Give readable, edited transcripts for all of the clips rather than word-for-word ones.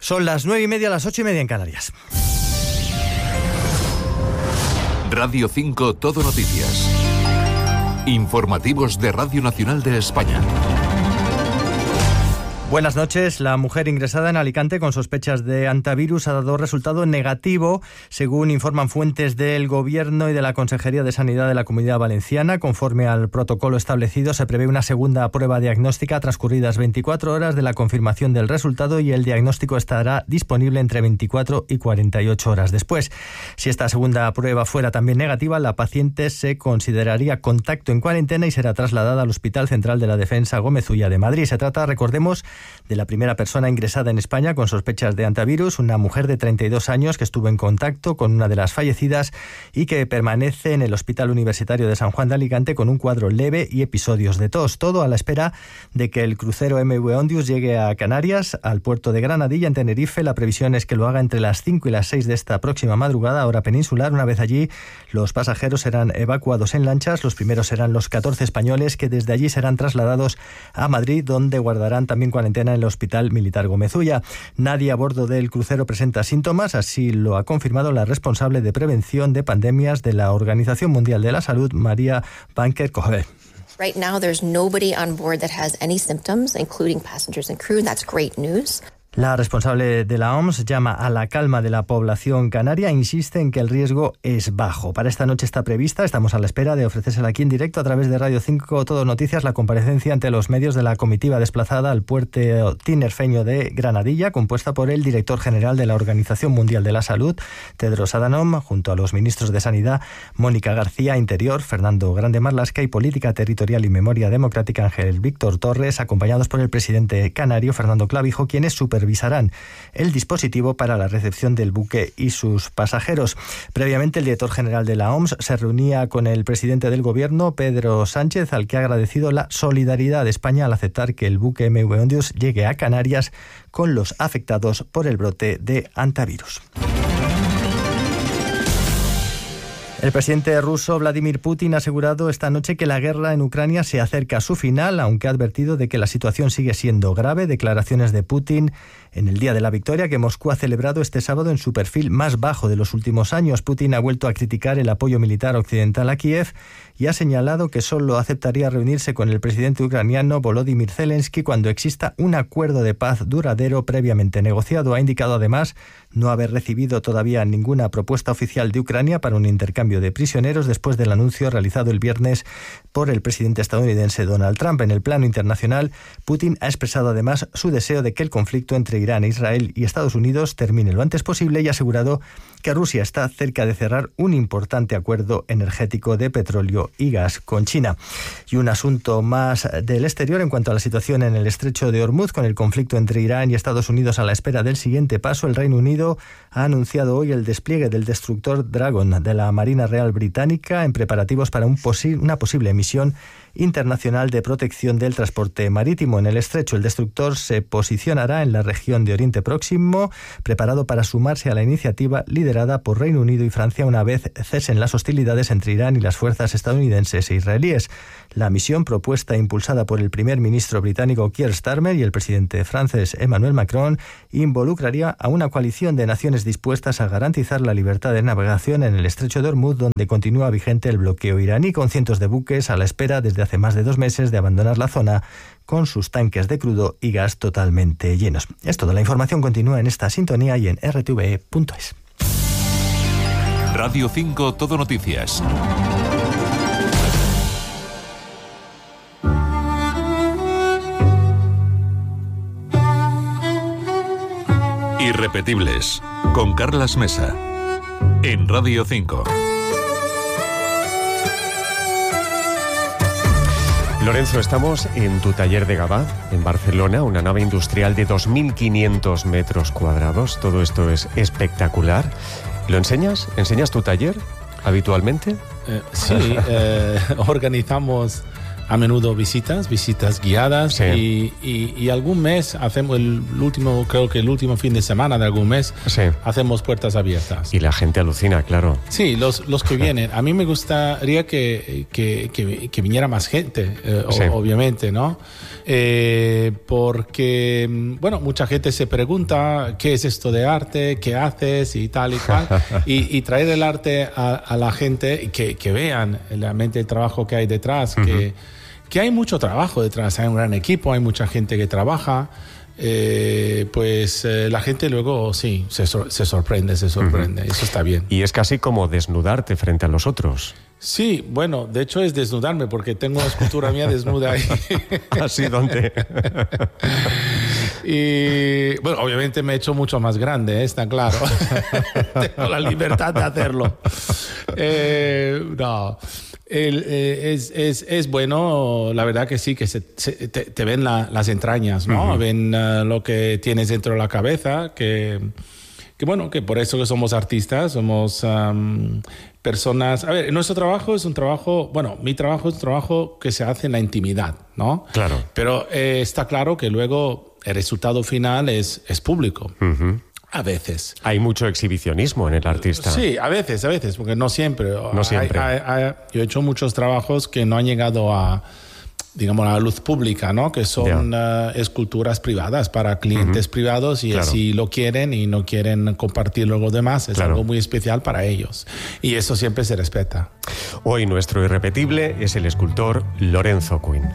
Son las 9:30, las 8:30 en Canarias. Radio 5 Todo Noticias. Informativos de Radio Nacional de España. Buenas noches. La mujer ingresada en Alicante con sospechas de hantavirus ha dado resultado negativo, según informan fuentes del Gobierno y de la Consejería de Sanidad de la Comunidad Valenciana. Conforme al protocolo establecido, se prevé una segunda prueba diagnóstica transcurridas 24 horas de la confirmación del resultado, y el diagnóstico estará disponible entre 24 y 48 horas después. Si esta segunda prueba fuera también negativa, la paciente se consideraría contacto en cuarentena y será trasladada al Hospital Central de la Defensa Gómez Ulla de Madrid. Se trata, recordemos, de la primera persona ingresada en España con sospechas de hantavirus, una mujer de 32 años que estuvo en contacto con una de las fallecidas y que permanece en el Hospital Universitario de San Juan de Alicante con un cuadro leve y episodios de tos. Todo a la espera de que el crucero MV Ondius llegue a Canarias, al puerto de Granadilla, en Tenerife. La previsión es que lo haga entre las 5 y las 6 de esta próxima madrugada, hora peninsular. Una vez allí, los pasajeros serán evacuados en lanchas. Los primeros serán los 14 españoles, que desde allí serán trasladados a Madrid, donde guardarán también cuarentena en el Hospital Militar Gómez Ulla. Nadie a bordo del crucero presenta síntomas, así lo ha confirmado la responsable de prevención de pandemias de la Organización Mundial de la Salud, María Banker-Cohen. Right now there's nobody on board that has any symptoms, including passengers and crew, and that's great news. La responsable de la OMS llama a la calma de la población canaria e insiste en que el riesgo es bajo. Para esta noche está prevista, estamos a la espera de ofrecérsela aquí en directo a través de Radio 5 Todo Noticias, la comparecencia ante los medios de la comitiva desplazada al puerto tinerfeño de Granadilla, compuesta por el director general de la Organización Mundial de la Salud, Tedros Adhanom, junto a los ministros de Sanidad, Mónica García, Interior, Fernando Grande Marlaska, y Política Territorial y Memoria Democrática, Ángel Víctor Torres, acompañados por el presidente canario, Fernando Clavijo, quienes supervisarán el dispositivo para la recepción del buque y sus pasajeros. Previamente, el director general de la OMS se reunía con el presidente del Gobierno, Pedro Sánchez, al que ha agradecido la solidaridad de España al aceptar que el buque MV Ondius llegue a Canarias con los afectados por el brote de hantavirus. El presidente ruso Vladimir Putin ha asegurado esta noche que la guerra en Ucrania se acerca a su final, aunque ha advertido de que la situación sigue siendo grave. Declaraciones de Putin en el día de la victoria, que Moscú ha celebrado este sábado en su perfil más bajo de los últimos años. Putin ha vuelto a criticar el apoyo militar occidental a Kiev y ha señalado que solo aceptaría reunirse con el presidente ucraniano Volodymyr Zelensky cuando exista un acuerdo de paz duradero previamente negociado. Ha indicado además no haber recibido todavía ninguna propuesta oficial de Ucrania para un intercambio de prisioneros después del anuncio realizado el viernes por el presidente estadounidense Donald Trump. En el plano internacional, Putin ha expresado además su deseo de que el conflicto entre Irán, Israel y Estados Unidos termine lo antes posible, y ha asegurado que Rusia está cerca de cerrar un importante acuerdo energético de petróleo y gas con China. Y un asunto más del exterior en cuanto a la situación en el estrecho de Hormuz, con el conflicto entre Irán y Estados Unidos a la espera del siguiente paso. El Reino Unido ha anunciado hoy el despliegue del destructor Dragon de la Marina Real Británica en preparativos para una posible misión internacional de protección del transporte marítimo en el estrecho. El destructor se posicionará en la región de Oriente Próximo, preparado para sumarse a la iniciativa liderada por Reino Unido y Francia una vez cesen las hostilidades entre Irán y las fuerzas estadounidenses e israelíes. La misión, propuesta e impulsada por el primer ministro británico Keir Starmer y el presidente francés Emmanuel Macron, involucraría a una coalición de naciones dispuestas a garantizar la libertad de navegación en el estrecho de Hormuz, donde continúa vigente el bloqueo iraní, con cientos de buques a la espera desde hace más de 2 meses de abandonar la zona con sus tanques de crudo y gas totalmente llenos. Es todo. La información continúa en esta sintonía y en rtve.es. Radio 5 Todo Noticias. Irrepetibles, con Carlas Mesa, en Radio 5. Lorenzo, estamos en tu taller de Gavà, en Barcelona, una nave industrial de 2.500 metros cuadrados. Todo esto es espectacular. ¿Lo enseñas? ¿Enseñas tu taller habitualmente? Sí, organizamos a menudo visitas guiadas, sí. y algún mes hacemos creo que el último fin de semana de algún mes, sí. hacemos puertas abiertas. Y la gente alucina, claro. Sí, los que vienen. A mí me gustaría que viniera más gente, sí. obviamente, ¿no? Porque, bueno, mucha gente se pregunta qué es esto de arte, qué haces y tal y cual. y traer el arte a la gente, que vean realmente el trabajo que hay detrás, que hay mucho trabajo detrás, hay un gran equipo, hay mucha gente que trabaja. La gente luego sí se sorprende, eso está bien. Y es casi como desnudarte frente a los otros. Sí, bueno, de hecho es desnudarme porque tengo una escultura mía desnuda ahí. ¿Así dónde? Y bueno, obviamente me he hecho mucho más grande, está claro. Tengo la libertad de hacerlo. No. Es bueno, la verdad que sí, que te ven las entrañas, ¿no? Ven lo que tienes dentro de la cabeza, que bueno, que por eso que somos artistas, somos personas. A ver, nuestro trabajo es un trabajo, bueno, mi trabajo es un trabajo que se hace en la intimidad, ¿no? Claro. Pero está claro que luego el resultado final es público. A veces. Hay mucho exhibicionismo en el artista. Sí, a veces, porque no siempre. No siempre. Yo he hecho muchos trabajos que no han llegado a, digamos, a la luz pública, ¿no? Que son esculturas privadas para clientes privados y claro. así lo quieren y no quieren compartirlo con los demás. Es claro. algo muy especial para ellos. Y eso siempre se respeta. Hoy nuestro irrepetible es el escultor Lorenzo Quinn.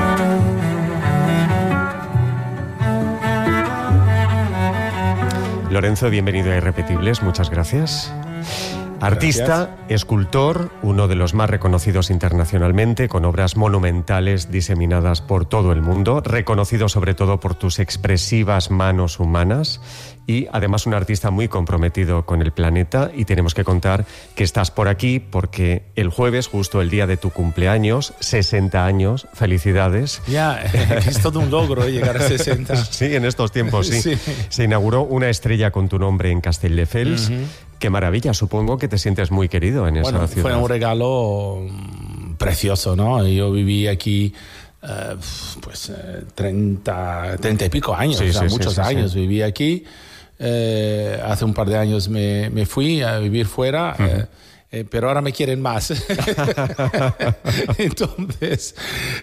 Lorenzo, bienvenido a Irrepetibles, muchas gracias. Artista, escultor, uno de los más reconocidos internacionalmente, con obras monumentales diseminadas por todo el mundo, reconocido sobre todo por tus expresivas manos humanas y además un artista muy comprometido con el planeta. Y tenemos que contar que estás por aquí porque el jueves, justo el día de tu cumpleaños, 60 años, felicidades. Ya, es todo un logro llegar a 60. Sí, en estos tiempos sí. Sí. Se inauguró una estrella con tu nombre en Castelldefels. Qué maravilla, supongo que te sientes muy querido en esa ciudad. Fue un regalo precioso, ¿no? Yo viví aquí 30 y pico años, sí, muchos años viví aquí. Hace un par de años me fui a vivir fuera, pero ahora me quieren más. Entonces,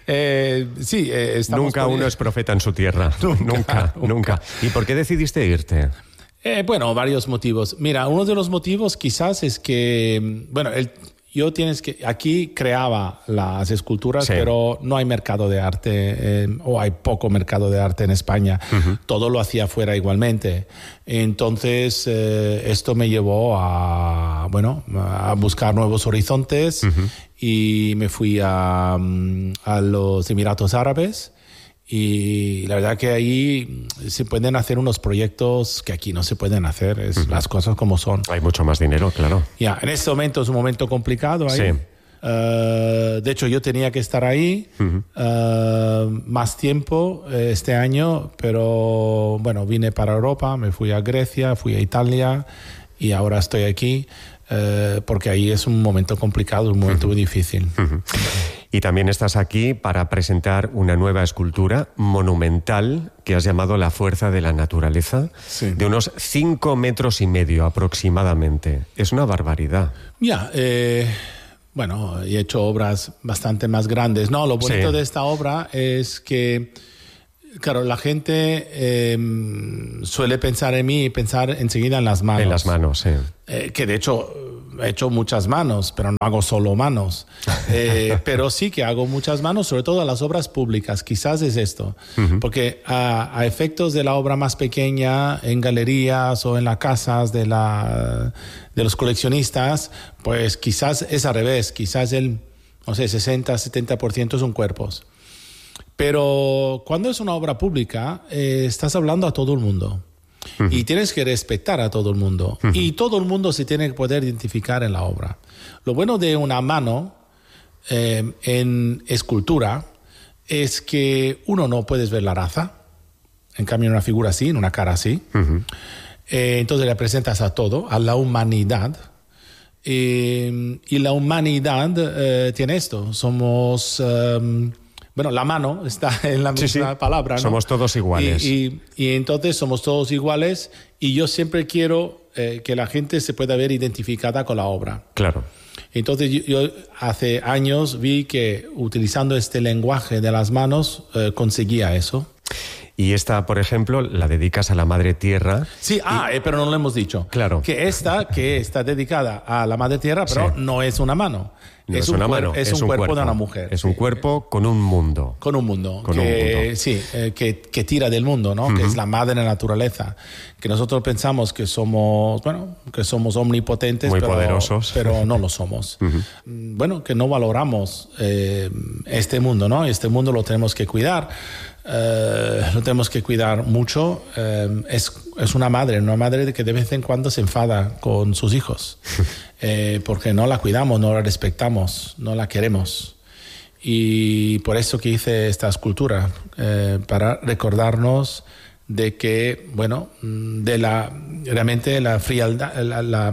sí, estamos... Nunca uno es profeta en su tierra. Nunca. ¿Y por qué decidiste irte? Bueno, varios motivos. Mira, uno de los motivos quizás es que, bueno, aquí creaba las esculturas, sí. Pero no hay mercado de arte, o hay poco mercado de arte en España. Todo lo hacía fuera igualmente. Entonces, esto me llevó a buscar nuevos horizontes y me fui a los Emiratos Árabes. Y la verdad que ahí se pueden hacer unos proyectos que aquí no se pueden hacer, las cosas como son. Hay mucho más dinero, claro. Ya, en este momento es un momento complicado ahí. Sí. De hecho, yo tenía que estar ahí más tiempo este año, pero bueno, vine para Europa, me fui a Grecia, fui a Italia y ahora estoy aquí porque ahí es un momento complicado, un momento muy difícil. Y también estás aquí para presentar una nueva escultura monumental que has llamado La fuerza de la naturaleza, sí. De unos 5,5 metros aproximadamente. Es una barbaridad. Ya, bueno, he hecho obras bastante más grandes. No, lo bonito de esta obra es que, claro, la gente suele pensar en mí y pensar enseguida en las manos. En las manos, sí. Que de hecho he hecho muchas manos, pero no hago solo manos. Pero sí que hago muchas manos, sobre todo a las obras públicas. Quizás es esto. Porque a efectos de la obra más pequeña, en galerías o en las casas de los coleccionistas, pues quizás es al revés. Quizás el 60-70% son cuerpos. Pero cuando es una obra pública, estás hablando a todo el mundo. Y tienes que respetar a todo el mundo. Y todo el mundo se tiene que poder identificar en la obra. Lo bueno de una mano en escultura es que uno no puedes ver la raza. En cambio, en una figura así, en una cara así. Entonces le presentas a todo, a la humanidad. Y la humanidad tiene esto. Somos... la mano está en la misma palabra, ¿no? Somos todos iguales. Y entonces somos todos iguales, y yo siempre quiero que la gente se pueda ver identificada con la obra. Claro. Entonces yo hace años vi que utilizando este lenguaje de las manos conseguía eso. Y esta, por ejemplo, la dedicas a la Madre Tierra. Sí, pero no lo hemos dicho. Claro. Que está dedicada a la Madre Tierra, pero no es una mano. No es una mano, es un cuerpo de una mujer. Es un cuerpo con un mundo. Con un mundo. Que tira del mundo, ¿no? Que es la madre naturaleza. Que nosotros pensamos que somos omnipotentes. Muy poderosos. Pero no lo somos. Que no valoramos este mundo, ¿no? Este mundo lo tenemos que cuidar. Lo tenemos que cuidar mucho. Es una madre que de vez en cuando se enfada con sus hijos porque no la cuidamos, no la respetamos, no la queremos. Y por eso que hice esta escultura, para recordarnos de que, realmente la frialdad,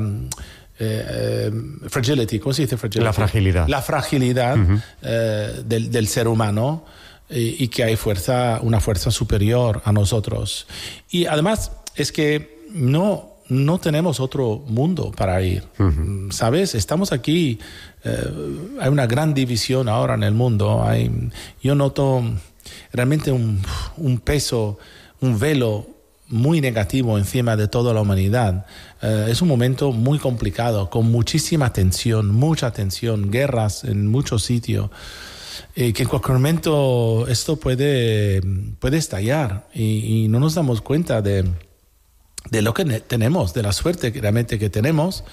fragility, ¿cómo se dice fragility? La fragilidad. Del ser humano. Y que hay una fuerza superior a nosotros. Y además es que no tenemos otro mundo para ir. ¿Sabes? Estamos aquí. Hay una gran división ahora en el mundo. Yo noto realmente un peso, un velo muy negativo encima de toda la humanidad. Es un momento muy complicado, con muchísima tensión, mucha tensión, guerras en muchos sitios. Que en cualquier momento esto puede estallar y no nos damos cuenta de lo que tenemos, de la suerte realmente que tenemos,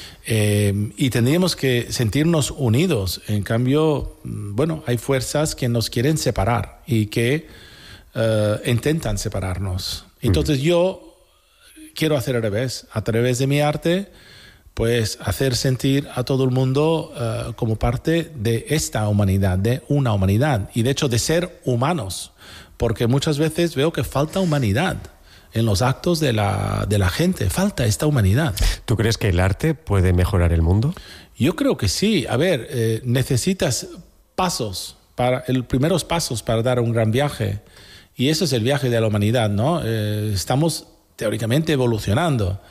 y tendríamos que sentirnos unidos. En cambio, hay fuerzas que nos quieren separar y que intentan separarnos. Entonces yo quiero hacer al revés, a través de mi arte, pues hacer sentir a todo el mundo como parte de esta humanidad, de una humanidad, y de hecho de ser humanos, porque muchas veces veo que falta humanidad en los actos de la gente, falta esta humanidad. ¿Tú crees que el arte puede mejorar el mundo? Yo creo que sí. A ver, necesitas primeros pasos para dar un gran viaje, y eso es el viaje de la humanidad, ¿no? Estamos teóricamente evolucionando.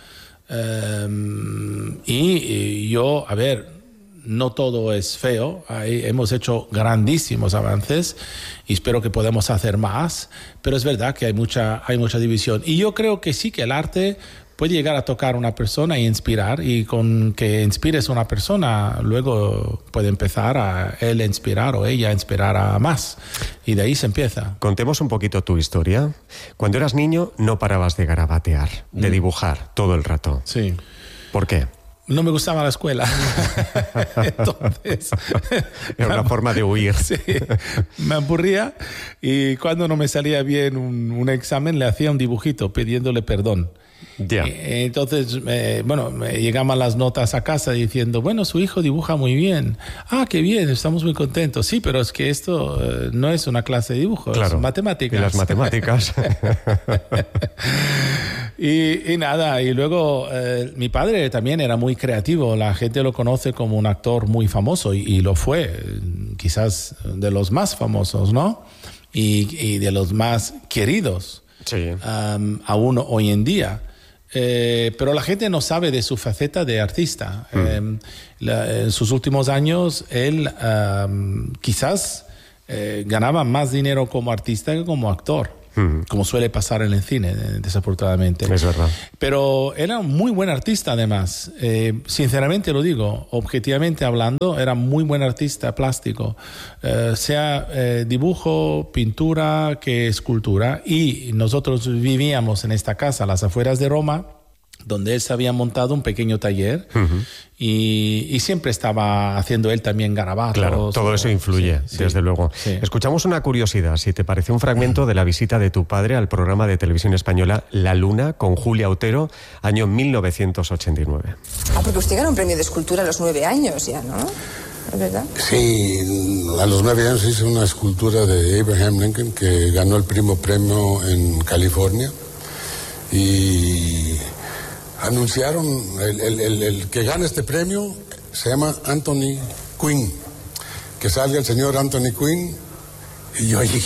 Y yo, no todo es feo. Hemos hecho grandísimos avances y espero que podamos hacer más, pero es verdad que hay mucha división. Y yo creo que sí, que el arte puede llegar a tocar a una persona e inspirar, y con que inspires a una persona, luego puede empezar a él inspirar o ella a inspirar a más, y de ahí se empieza. Contemos un poquito tu historia. Cuando eras niño no parabas de garabatear, de dibujar todo el rato. Sí. ¿Por qué? No me gustaba la escuela. Entonces, era una forma de huir. Sí, me aburría, y cuando no me salía bien un examen, le hacía un dibujito pidiéndole perdón. Yeah. Entonces, me llegaban las notas a casa diciendo, su hijo dibuja muy bien. Ah, qué bien, estamos muy contentos. Sí, pero es que esto no es una clase de dibujo, claro, es matemáticas. Y las matemáticas. y nada, y luego mi padre también era muy creativo. La gente lo conoce como un actor muy famoso, y lo fue, quizás de los más famosos, ¿no? Y de los más queridos. Sí. Aún hoy en día. Pero la gente no sabe de su faceta de artista. En sus últimos años, él quizás ganaba más dinero como artista que como actor, como suele pasar en el cine, desafortunadamente. Es verdad. Pero era un muy buen artista, además. Sinceramente lo digo, objetivamente hablando, era muy buen artista plástico, sea dibujo, pintura, que escultura. Y nosotros vivíamos en esta casa, a las afueras de Roma, donde él se había montado un pequeño taller, y siempre estaba haciendo él también garabatos. Claro, todo eso influye, sí, desde luego. Sí. Escuchamos una curiosidad, si te parece, un fragmento de la visita de tu padre al programa de televisión española La Luna con Julia Otero, año 1989. Porque usted ganó un premio de escultura a los 9 años ya, ¿no? ¿Es verdad? Sí, a los 9 años hice una escultura de Abraham Lincoln que ganó el primer premio en California, y anunciaron el que gana este premio se llama Anthony Quinn, que salga el señor Anthony Quinn, y yo ahí,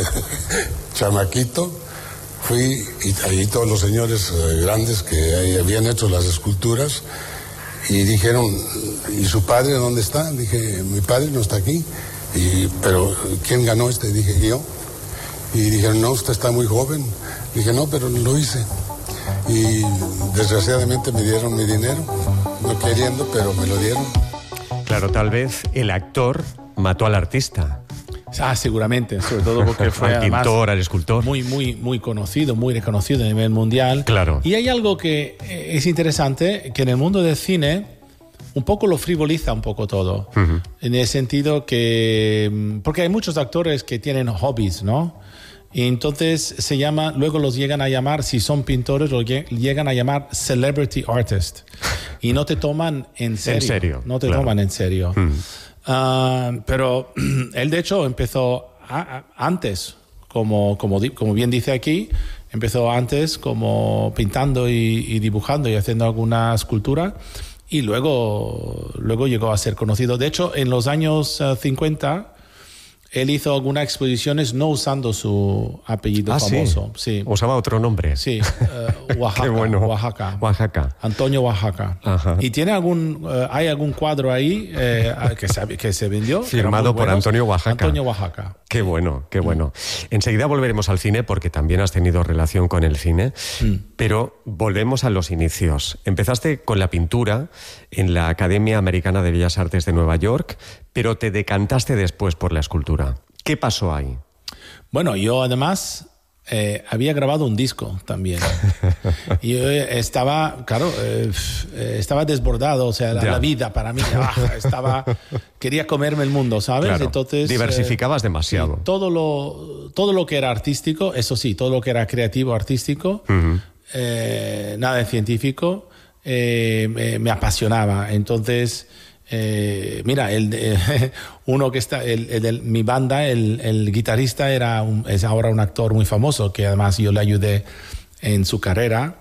chamaquito, fui, y ahí todos los señores grandes que habían hecho las esculturas, y dijeron, ¿y su padre dónde está? Dije, mi padre no está aquí, pero ¿quién ganó este? Dije, yo. Y dijeron, no, usted está muy joven. Dije, no, pero lo hice. Y desgraciadamente me dieron mi dinero, no queriendo, pero me lo dieron. Claro, tal vez el actor mató al artista. Seguramente, sobre todo porque fue al pintor, al escultor. Muy conocido, muy reconocido a nivel mundial. Claro. Y hay algo que es interesante, que en el mundo del cine un poco lo frivoliza un poco todo. Uh-huh. En el sentido que... Porque hay muchos actores que tienen hobbies, ¿no? Y entonces luego los llegan a llamar, si son pintores, los llegan a llamar celebrity artist. Y no te toman en serio. En serio. No te toman en serio. Pero él, de hecho, empezó antes, como bien dice aquí, empezó antes como pintando y dibujando y haciendo alguna escultura. Y luego llegó a ser conocido. De hecho, en los años 50... Él hizo algunas exposiciones no usando su apellido famoso. Sí. Usaba otro nombre. Sí, Oaxaca. Qué bueno. Oaxaca. Antonio Oaxaca. Ajá. Y tiene hay algún cuadro ahí que se vendió. Firmado por Antonio Oaxaca. Antonio Oaxaca. Qué bueno, qué bueno. Enseguida volveremos al cine porque también has tenido relación con el cine. Pero volvemos a los inicios. Empezaste con la pintura en la Academia Americana de Bellas Artes de Nueva York, pero te decantaste después por la escultura. ¿Qué pasó ahí? Bueno, yo además había grabado un disco también. Y yo estaba desbordado, o sea, la vida para mí quería comerme el mundo, ¿sabes? Claro. Entonces diversificabas demasiado. Sí, todo lo que era artístico, eso sí, todo lo que era creativo artístico, uh-huh. Nada de científico, me apasionaba. Entonces, mira, uno que está, mi banda, el guitarrista es ahora un actor muy famoso, que además yo le ayudé en su carrera,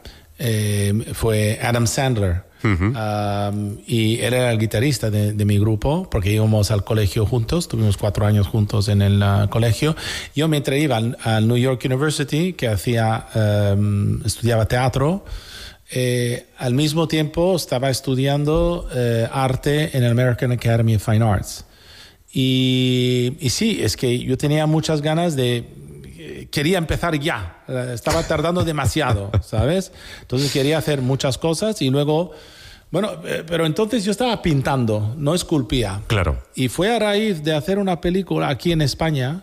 fue Adam Sandler. Uh-huh. Y él era el guitarrista de mi grupo, porque íbamos al colegio juntos, tuvimos 4 años juntos en el colegio. Yo mientras iba al New York University, que estudiaba teatro, al mismo tiempo estaba estudiando arte en el American Academy of Fine Arts. Y sí, es que yo tenía muchas ganas quería empezar ya, estaba tardando demasiado, ¿sabes? Entonces quería hacer muchas cosas y luego, pero entonces yo estaba pintando, no esculpía. Claro. Y fue a raíz de hacer una película aquí en España,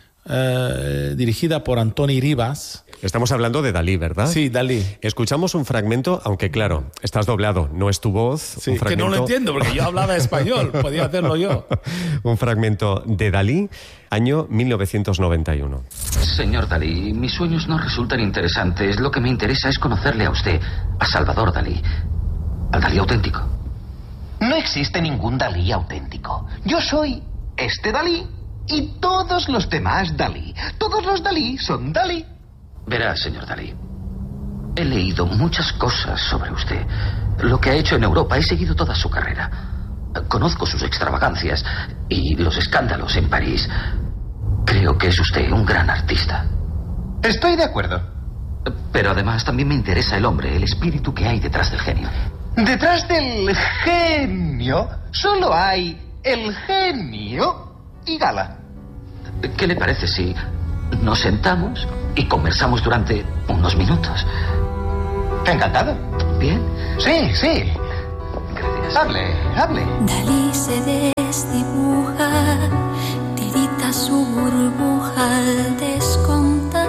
dirigida por Antoni Ribas. Estamos hablando de Dalí, ¿verdad? Sí, Dalí. Escuchamos un fragmento, aunque claro, estás doblado, no es tu voz. Sí, un fragmento... que no lo entiendo, porque yo hablaba español, podía hacerlo yo. Un fragmento de Dalí, año 1991. Señor Dalí, mis sueños no resultan interesantes. Lo que me interesa es conocerle a usted, a Salvador Dalí, al Dalí auténtico. No existe ningún Dalí auténtico. Yo soy este Dalí y todos los demás Dalí. Todos los Dalí son Dalí. Verá, señor Dalí, he leído muchas cosas sobre usted. Lo que ha hecho en Europa, he seguido toda su carrera. Conozco sus extravagancias y los escándalos en París. Creo que es usted un gran artista. Estoy de acuerdo. Pero además también me interesa el hombre, el espíritu que hay detrás del genio. Detrás del genio solo hay el genio y Gala. ¿Qué le parece si nos sentamos y conversamos durante unos minutos? Encantado. ¿Bien? Sí. Gracias. Hable. Dalí se desdibuja, tirita su burbuja al descontar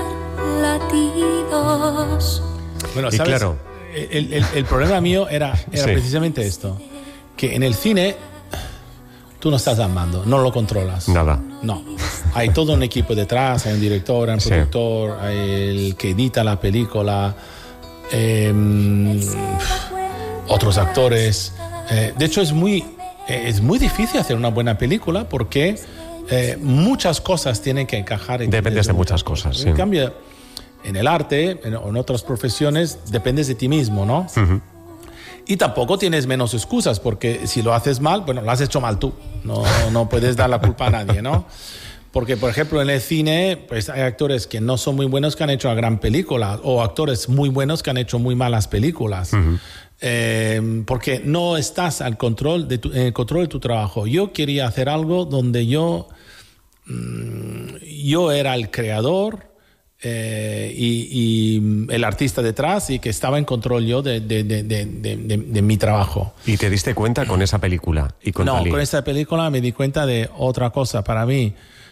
latidos. Bueno, ¿sabes? Y claro, el problema mío era sí. Precisamente esto, que en el cine tú no estás amando, no lo controlas. Nada. No. Hay todo un equipo detrás, hay un director, hay un productor, hay el que edita la película, otros actores. De hecho, es muy difícil hacer una buena película porque muchas cosas tienen que encajar. Dependes de muchas cosas. Sí. En cambio, en el arte o en otras profesiones dependes de ti mismo, ¿no? Uh-huh. Y tampoco tienes menos excusas, porque si lo haces mal, bueno, lo has hecho mal tú. No puedes dar la culpa a nadie, ¿no? Porque, por ejemplo, en el cine, pues hay actores que no son muy buenos que han hecho una gran película, o actores muy buenos que han hecho muy malas películas. Uh-huh. Porque no estás al control de tu trabajo. Yo quería hacer algo donde yo era el creador y el artista detrás, y que estaba en control yo de mi trabajo. ¿Y te diste cuenta con esa película? Y con Dalí? Con esa película me di cuenta de otra cosa para mí,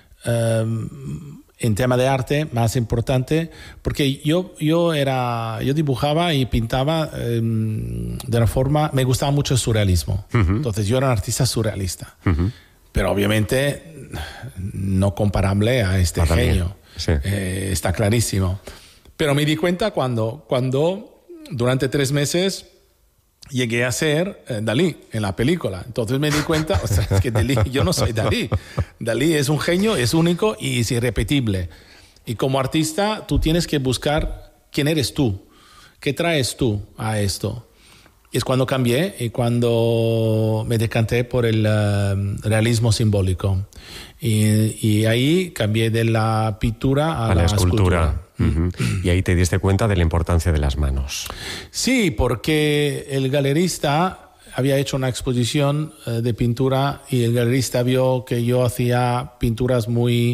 en tema de arte más importante, porque yo dibujaba y pintaba de una forma, me gustaba mucho el surrealismo. Uh-huh. Entonces yo era un artista surrealista. Uh-huh. Pero obviamente no comparable a este genio. Sí. Está clarísimo. Pero me di cuenta cuando durante 3 meses llegué a ser Dalí en la película. Entonces me di cuenta, o sea, es que Dalí, yo no soy Dalí. Dalí es un genio, es único y es irrepetible. Y como artista tú tienes que buscar quién eres tú, qué traes tú a esto. Y es cuando cambié y cuando me decanté por el realismo simbólico. Y ahí cambié de la pintura a la escultura. Uh-huh. Y ahí te diste cuenta de la importancia de las manos. Sí, porque el galerista había hecho una exposición de pintura y el galerista vio que yo hacía pinturas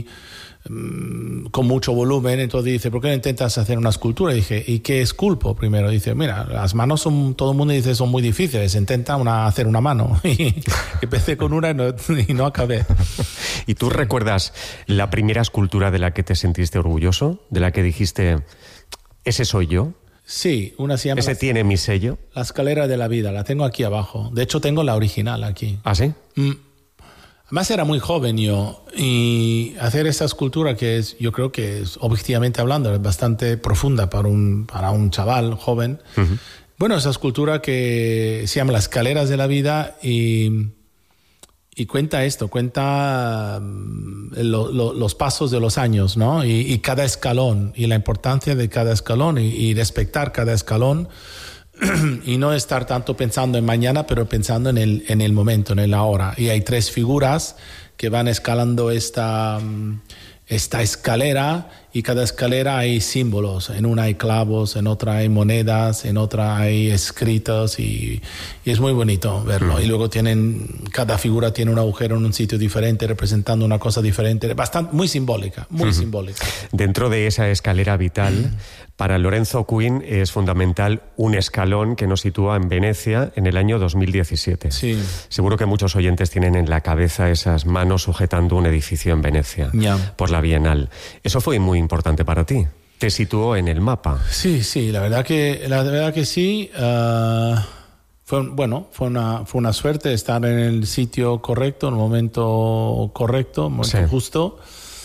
con mucho volumen. Entonces dice, ¿por qué no intentas hacer una escultura? Y dije, ¿y qué esculpo primero? Dice, mira, las manos todo el mundo dice son muy difíciles, intenta hacer una mano. Y empecé con una y no acabé. ¿Y tú recuerdas la primera escultura de la que te sentiste orgulloso? ¿De la que dijiste, ese soy yo? Sí, una se llama... ¿Ese tiene mi sello? La escalera de la vida, la tengo aquí abajo. De hecho, tengo la original aquí. ¿Ah, sí? Además era muy joven yo, y hacer esa escultura que yo creo que es, objetivamente hablando, es bastante profunda para un chaval joven. Uh-huh. Bueno, esa escultura que se llama Las escaleras de la vida y cuenta esto, cuenta los pasos de los años, ¿no? Y cada escalón, y la importancia de cada escalón, y respetar cada escalón. Y no estar tanto pensando en mañana, pero pensando en el momento, en el ahora. Y hay 3 figuras que van escalando esta escalera, y cada escalera hay símbolos. En una hay clavos, en otra hay monedas, en otra hay escritos, y es muy bonito verlo. Y luego cada figura tiene un agujero en un sitio diferente, representando una cosa diferente, muy simbólica, muy simbólica. Dentro de esa escalera vital, para Lorenzo Quinn es fundamental un escalón que nos sitúa en Venecia en el año 2017. Sí. Seguro que muchos oyentes tienen en la cabeza esas manos sujetando un edificio en Venecia, por la Bienal. Eso fue muy importante para ti. Te situó en el mapa. Sí, la verdad que sí. Fue una suerte estar en el sitio correcto, en el momento correcto, en el momento justo.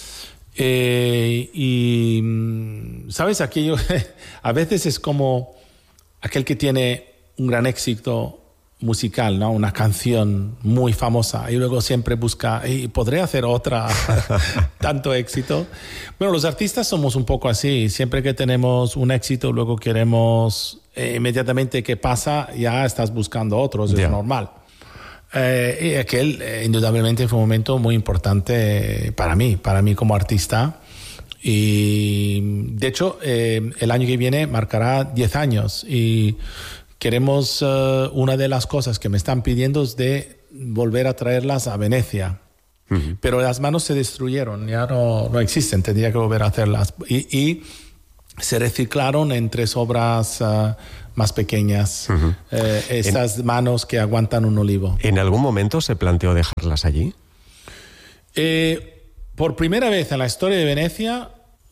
Y sabes, aquello a veces es como aquel que tiene un gran éxito musical, ¿no? Una canción muy famosa, y luego siempre busca, y podré hacer otra. Tanto éxito. Bueno, los artistas somos un poco así. Siempre que tenemos un éxito, luego queremos inmediatamente que pasa, ya estás buscando otros. Es normal. Y aquel indudablemente fue un momento muy importante para mí como artista. Y de hecho el año que viene marcará 10 años, y queremos, una de las cosas que me están pidiendo es de volver a traerlas a Venecia. Uh-huh. Pero las manos se destruyeron, ya no existen, tendría que volver a hacerlas. Y se reciclaron en 3 obras más pequeñas, uh-huh. Estas manos que aguantan un olivo. ¿En algún momento se planteó dejarlas allí? Por primera vez en la historia de Venecia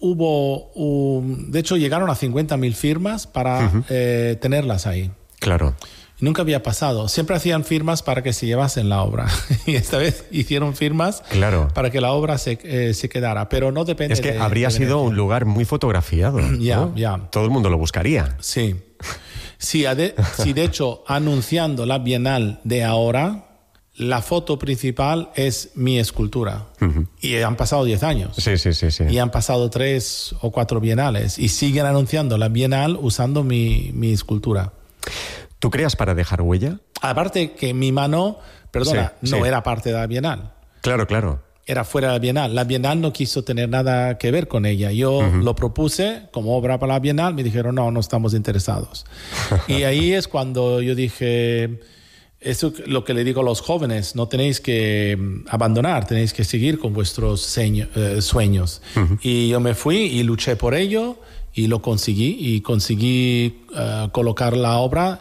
de hecho llegaron a 50.000 firmas para uh-huh. Tenerlas ahí. Claro. Nunca había pasado. Siempre hacían firmas para que se llevasen la obra. Y esta vez hicieron firmas para que la obra se quedara. Pero no depende. Es que habría sido un lugar muy fotografiado. Ya. Todo el mundo lo buscaría. Sí. Sí, de hecho, anunciando la Bienal de ahora, la foto principal es mi escultura. Y han pasado 10 años. Sí. Y han pasado 3 o 4 bienales. Y siguen anunciando la bienal usando mi escultura. ¿Tú creas para dejar huella? Aparte que mi mano, no era parte de la bienal. Claro. Era fuera de la bienal. La bienal no quiso tener nada que ver con ella. Yo lo propuse como obra para la bienal. Me dijeron, no estamos interesados. Y ahí es cuando yo dije... Eso es lo que le digo a los jóvenes, no tenéis que abandonar, tenéis que seguir con vuestros sueños. Y yo me fui y luché por ello y lo conseguí. Y conseguí colocar la obra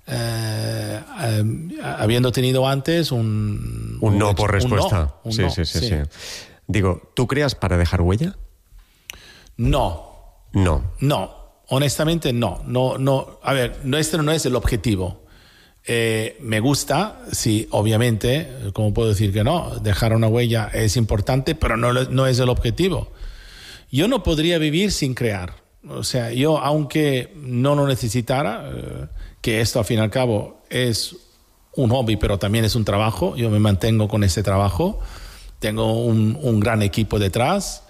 habiendo tenido antes un no por respuesta. Un no. Sí. Digo, ¿tú creas para dejar huella? No, honestamente no. A ver, este no es el objetivo. Me gusta, sí, obviamente, ¿cómo puedo decir que no? Dejar una huella es importante, pero no es el objetivo. Yo no podría vivir sin crear. O sea, yo, aunque no lo necesitara, que esto al fin y al cabo es un hobby, pero también es un trabajo, yo me mantengo con ese trabajo. Tengo un gran equipo detrás.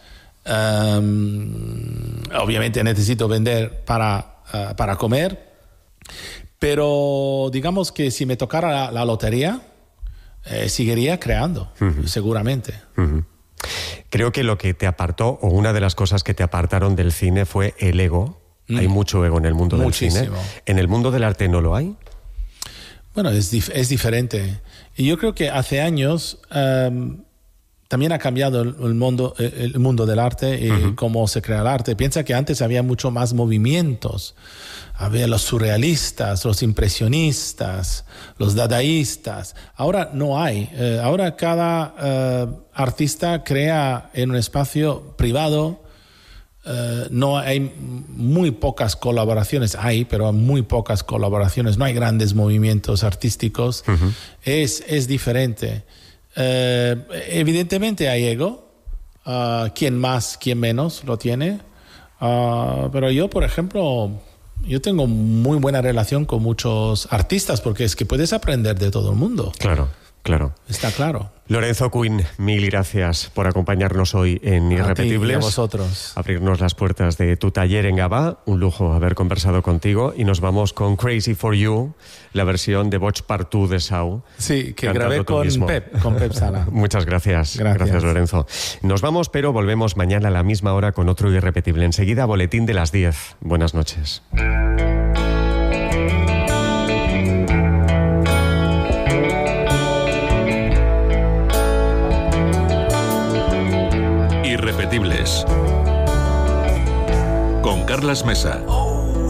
Obviamente necesito vender para comer. Pero digamos que si me tocara la lotería, seguiría creando, seguramente. Creo que lo que te apartó, o una de las cosas que te apartaron del cine, fue el ego. Hay mucho ego en el mundo del cine. ¿En el mundo del arte no lo hay? Bueno, es diferente. Y yo creo que hace años también ha cambiado el mundo del arte y cómo se crea el arte. Piensa que antes había mucho más movimientos. Había los surrealistas, los impresionistas, los dadaístas. Ahora no hay. Ahora cada artista crea en un espacio privado. No hay muy pocas colaboraciones. Pero muy pocas colaboraciones. No hay grandes movimientos artísticos. Es diferente. Evidentemente hay ego. Quien más, quien menos lo tiene. Pero yo, por ejemplo... Yo tengo muy buena relación con muchos artistas porque es que puedes aprender de todo el mundo. Claro. Está claro. Lorenzo Quinn, mil gracias por acompañarnos hoy en Irrepetibles. A ti y a vosotros. Abrirnos las puertas de tu taller en Gavà. Un lujo haber conversado contigo. Y nos vamos con Crazy for You, la versión de Boig per tu de Sau. Sí, que grabé con Pep Sala. Muchas gracias. Gracias, Lorenzo. Nos vamos, pero volvemos mañana a la misma hora con otro Irrepetible. Enseguida, boletín de las 10. Buenas noches. Irrepetibles con Carlas Mesa.